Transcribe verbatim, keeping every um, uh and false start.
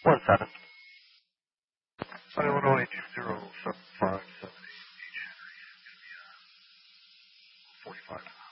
One seven. Illinois two zero seven five seven eight H Henry forty-five.